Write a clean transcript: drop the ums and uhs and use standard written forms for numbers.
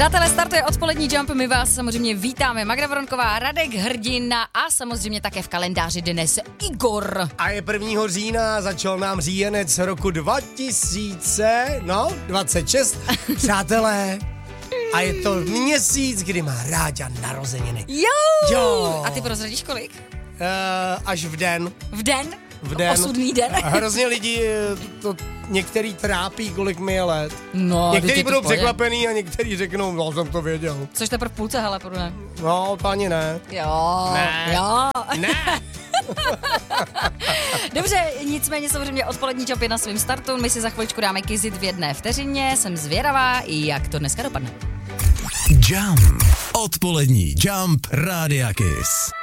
Přátelé, startuje odpolední Jump, my vás samozřejmě vítáme. Magda Vronková, Radek Hrdina a samozřejmě také v kalendáři dnes Igor. A je 1. října, začal nám říjenec roku 2026. Přátelé, a je to měsíc, kdy má Ráďa narozeniny. Jo! A ty prozradíš kolik? Až v den. V den? V den. Osudný den. A hrozně lidi to některý trápí, kolik mi je let. No, některý budou překvapený a některý řeknou, no jsem to věděl. Což teprve v půlce, hele, podle. No, to ani ne. Jo. Ne. Jo. Ne. Dobře, nicméně samozřejmě odpolední Jump je na svým startu. My si za chviličku dáme kizit v 1 vteřině. Jsem zvědavá, jak to dneska dopadne. Jump. Odpolední Jump Rádia Kiss.